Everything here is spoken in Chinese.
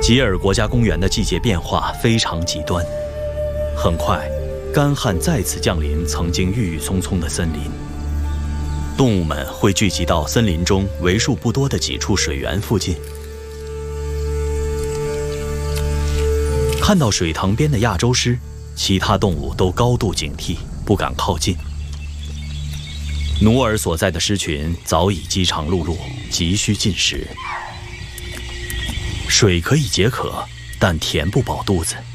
吉尔国家公园的季节变化非常极端，很快，干旱再次降临曾经郁郁葱葱的森林。动物们会聚集到森林中为数不多的几处水源附近。看到水塘边的亚洲狮，其他动物都高度警惕，不敢靠近。努尔所在的狮群早已饥肠辘辘，急需进食。水可以解渴，但填不饱肚子。